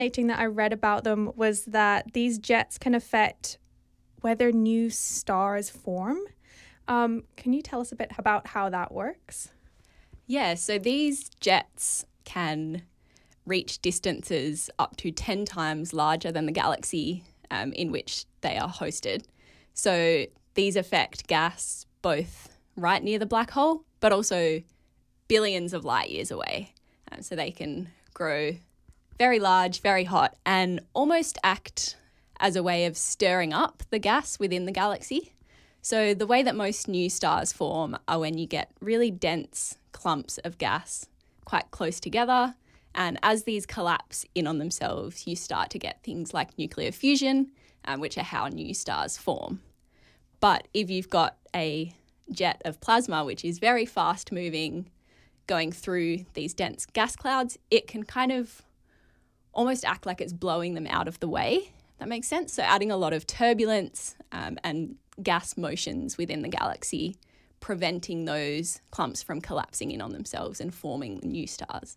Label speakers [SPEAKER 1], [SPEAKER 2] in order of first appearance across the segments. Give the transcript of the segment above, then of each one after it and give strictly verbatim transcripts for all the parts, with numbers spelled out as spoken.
[SPEAKER 1] Thing that I read about them was that these jets can affect whether new stars form. Um, can you tell us a bit about how that works?
[SPEAKER 2] Yeah, so these jets can reach distances up to ten times larger than the galaxy um, in which they are hosted. So these affect gas both right near the black hole, but also billions of light years away. Um, so they can grow very large, very hot, and almost act as a way of stirring up the gas within the galaxy. So the way that most new stars form are when you get really dense clumps of gas quite close together, and as these collapse in on themselves, you start to get things like nuclear fusion, um, which are how new stars form. But if you've got a jet of plasma, which is very fast moving, going through these dense gas clouds, it can kind of almost act like it's blowing them out of the way. That makes sense? So adding a lot of turbulence um, and gas motions within the galaxy, preventing those clumps from collapsing in on themselves and forming new stars.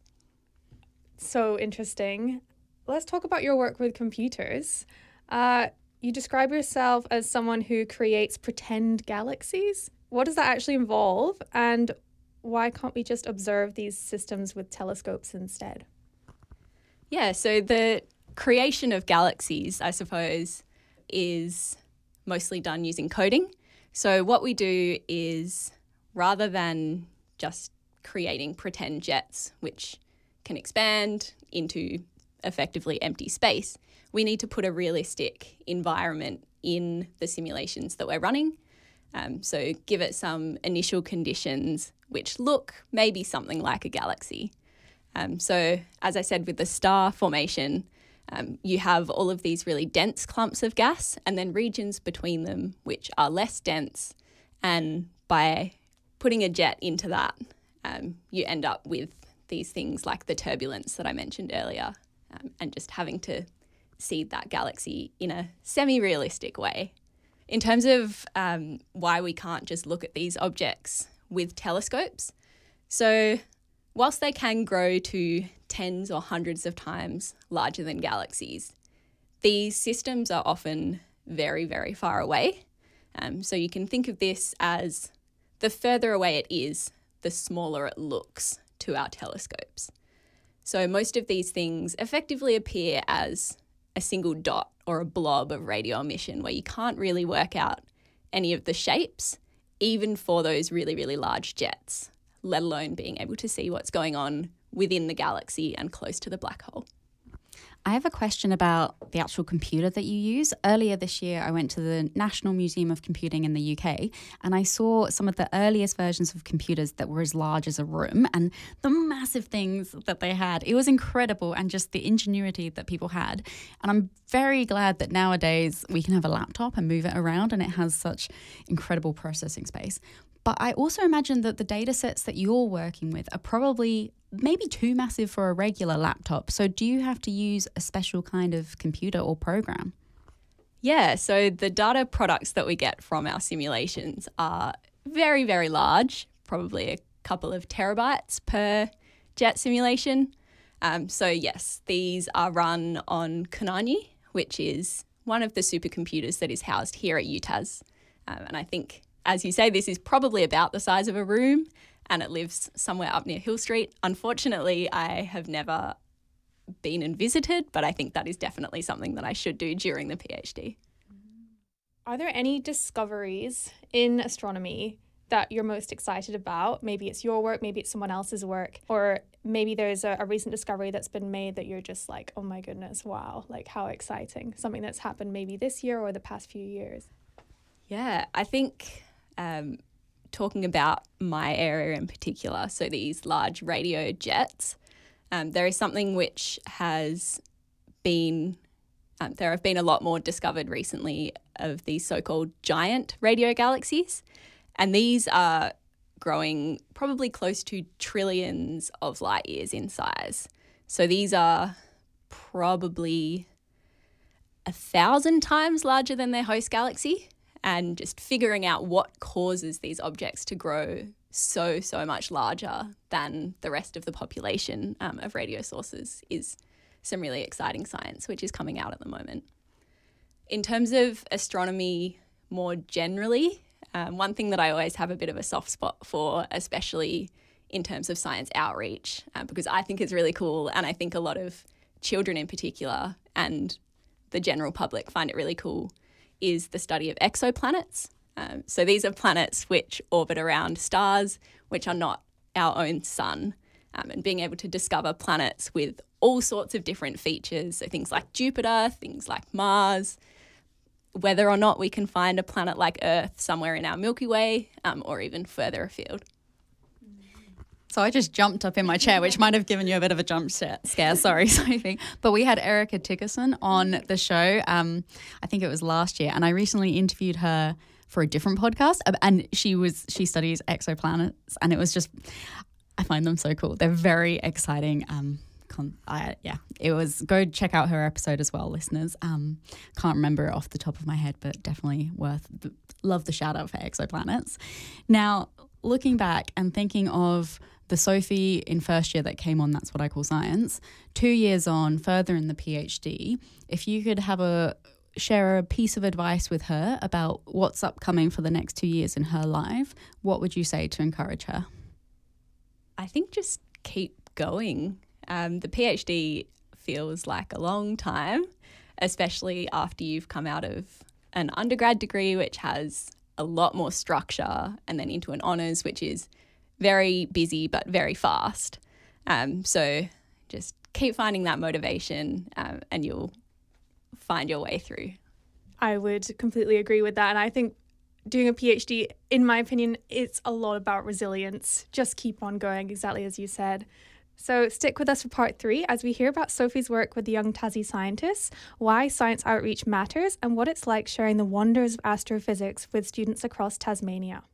[SPEAKER 1] So interesting. Let's talk about your work with computers. Uh, you describe yourself as someone who creates pretend galaxies. What does that actually involve, and why can't we just observe these systems with telescopes instead?
[SPEAKER 2] Yeah, so the creation of galaxies, I suppose, is mostly done using coding. So what we do is, rather than just creating pretend jets, which can expand into effectively empty space, we need to put a realistic environment in the simulations that we're running. Um, so give it some initial conditions which look maybe something like a galaxy. Um, so as I said, with the star formation, um, you have all of these really dense clumps of gas and then regions between them which are less dense. And by putting a jet into that, um, you end up with these things like the turbulence that I mentioned earlier, um, and just having to see that galaxy in a semi-realistic way. In terms of um, why we can't just look at these objects with telescopes, so whilst they can grow to tens or hundreds of times larger than galaxies, these systems are often very, very far away. Um, so you can think of this as the further away it is, the smaller it looks to our telescopes. So most of these things effectively appear as a single dot or a blob of radio emission where you can't really work out any of the shapes, even for those really, really large jets, let alone being able to see what's going on within the galaxy and close to the black hole.
[SPEAKER 3] I have a question about the actual computer that you use. Earlier this year, I went to the National Museum of Computing in the U K, and I saw some of the earliest versions of computers that were as large as a room, and the massive things that they had. It was incredible, and just the ingenuity that people had. And I'm very glad that nowadays we can have a laptop and move it around, and it has such incredible processing space. But I also imagine that the data sets that you're working with are probably maybe too massive for a regular laptop. So do you have to use a special kind of computer or program?
[SPEAKER 2] Yeah, so the data products that we get from our simulations are very, very large, probably a couple of terabytes per jet simulation. Um, so yes, these are run on Konani, which is one of the supercomputers that is housed here at U T A S. Um, and I think, as you say, this is probably about the size of a room, and it lives somewhere up near Hill Street. Unfortunately, I have never been and visited, but I think that is definitely something that I should do during the PhD.
[SPEAKER 1] Are there any discoveries in astronomy that you're most excited about? Maybe it's your work, maybe it's someone else's work, or maybe there's a, a recent discovery that's been made that you're just like, oh my goodness, wow, like how exciting. Something that's happened maybe this year or the past few years.
[SPEAKER 2] Yeah, I think um, talking about my area in particular, so these large radio jets, um, there is something which has been, um, there have been a lot more discovered recently of these so-called giant radio galaxies. And these are growing probably close to trillions of light years in size. So these are probably a thousand times larger than their host galaxy. And just figuring out what causes these objects to grow so, so much larger than the rest of the population um, of radio sources is some really exciting science which is coming out at the moment. In terms of astronomy more generally, um, one thing that I always have a bit of a soft spot for, especially in terms of science outreach, uh, because I think it's really cool, and I think a lot of children in particular and the general public find it really cool, is the study of exoplanets. Um, so these are planets which orbit around stars which are not our own sun, um, and being able to discover planets with all sorts of different features, so things like Jupiter, things like Mars, whether or not we can find a planet like Earth somewhere in our Milky Way, um, or even further afield.
[SPEAKER 3] So I just jumped up in my chair, which might have given you a bit of a jump scare. Sorry, Sophie. But we had Erica Tickerson on the show. Um, I think it was last year, and I recently interviewed her for a different podcast, and she was she studies exoplanets, and it was just, I find them so cool. They're very exciting. Um, con- I, yeah, it was. Go check out her episode as well, listeners. Um, can't remember it off the top of my head, but definitely worth. Love the shout out for exoplanets. Now, looking back and thinking of the Sophie in first year that came on That's What I Call Science, two years on, further in the PhD, if you could have a share a piece of advice with her about what's upcoming for the next two years in her life, what would you say to encourage her?
[SPEAKER 2] I think just keep going. Um, the PhD feels like a long time, especially after you've come out of an undergrad degree, which has a lot more structure, and then into an honours, which is very busy but very fast. Um, so just keep finding that motivation, um, and you'll find your way through.
[SPEAKER 1] I would completely agree with that. And I think doing a PhD, in my opinion, it's a lot about resilience. Just keep on going, exactly as you said. So stick with us for part three as we hear about Sophie's work with the young Tassie scientists, why science outreach matters, and what it's like sharing the wonders of astrophysics with students across Tasmania.